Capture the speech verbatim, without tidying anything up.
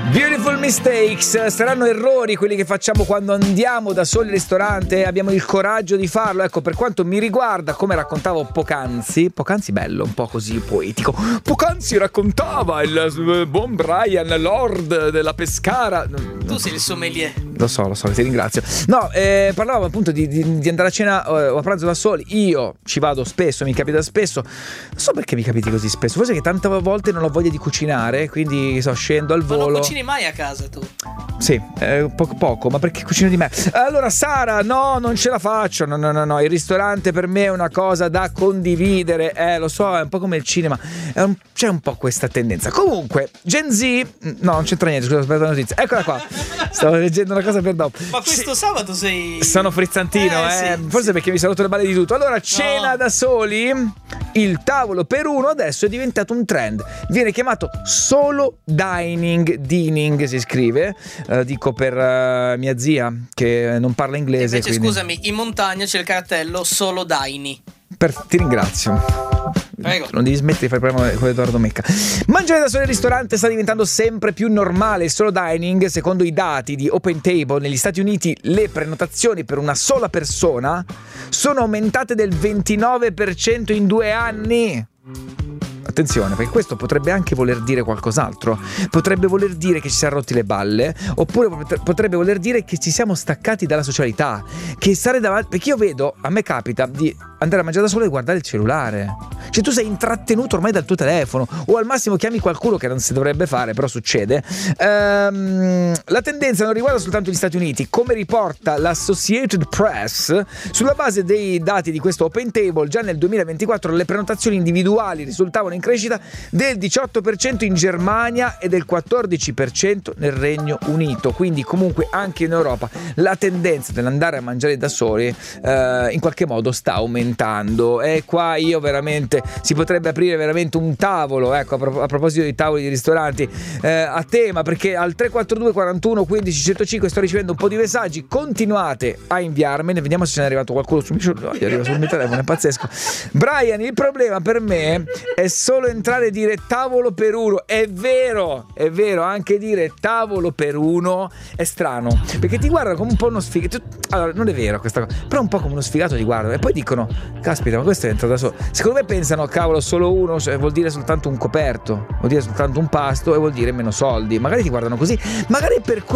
Beautiful mistakes, saranno errori quelli che facciamo quando andiamo da soli al ristorante e abbiamo il coraggio di farlo. Ecco, per quanto mi riguarda, come raccontavo poc'anzi, poc'anzi bello, un po' così poetico, poc'anzi raccontava il buon Brian, Lord della Pescara. Tu sei il sommelier. Lo so, lo so, ti ringrazio. No, eh, parlavamo appunto di, di, di andare a cena eh, o a pranzo da soli. Io ci vado spesso, mi capita spesso. Non so perché mi capiti così spesso. Forse che tante volte non ho voglia di cucinare, quindi so, scendo al volo. Ma non cucini mai a casa tu? Sì, eh, poco poco, ma perché cucino di me? Allora Sara, no, non ce la faccio. No, no, no, no. Il ristorante per me è una cosa da condividere. Eh, lo so, è un po' come il cinema. È un, c'è un po' questa tendenza. Comunque, Gen Z. No, non c'entra niente, scusa, aspetta la notizia. Eccola qua. Stavo leggendo una cosa per dopo. Ma questo sì. Sabato sei... Sono frizzantino, eh, eh. Sì, Forse sì. Perché mi sono rotto le balle di tutto. Allora, cena no. da soli. Il tavolo per uno adesso è diventato un trend. Viene chiamato solo dining. Dining si scrive. Uh, dico per uh, mia zia che non parla inglese. Invece quindi... scusami, in montagna c'è il cartello solo dining. Per... Ti ringrazio. Prego. Non devi smettere di fare il problema con Edoardo Mecca. Mangiare da soli al ristorante sta diventando sempre più normale. Il solo dining, secondo i dati di Open Table negli Stati Uniti, le prenotazioni per una sola persona sono aumentate del ventinove per cento in due anni. Attenzione, perché questo potrebbe anche voler dire qualcos'altro. Potrebbe voler dire che ci siamo rotti le balle, oppure potrebbe voler dire che ci siamo staccati dalla socialità. Che stare davanti. Perché io vedo, a me capita di andare a mangiare da solo e guardare il cellulare. Cioè tu sei intrattenuto ormai dal tuo telefono, o al massimo chiami qualcuno, che non si dovrebbe fare, però succede. Ehm, la tendenza non riguarda soltanto gli Stati Uniti. Come riporta l'Associated Press, sulla base dei dati di questo Open Table, già nel duemilaventiquattro le prenotazioni individuali risultavano in crescita del diciotto per cento in Germania e del quattordici per cento nel Regno Unito. Quindi comunque anche in Europa la tendenza dell'andare a mangiare da soli eh, in qualche modo sta aumentando. E qua io veramente si potrebbe aprire veramente un tavolo, ecco, a, pro- a proposito di tavoli di ristoranti eh, a tema, perché al tre quattro due quarantuno quindici centocinque sto ricevendo un po' di messaggi. Continuate a inviarmene, vediamo se ce n'è arrivato qualcuno sul mio, no, arriva sul mio telefono, è pazzesco. Brian, il problema per me è solo entrare e dire tavolo per uno. È vero, è vero, anche dire tavolo per uno è strano, perché ti guardano come un po' uno sfigato. Allora, non è vero questa cosa, però un po' come uno sfigato ti guardano e poi dicono caspita, ma questo è entrato da solo. Secondo me pensano cavolo, solo uno, cioè, vuol dire soltanto un coperto, vuol dire soltanto un pasto e vuol dire meno soldi. Magari ti guardano così, magari per questo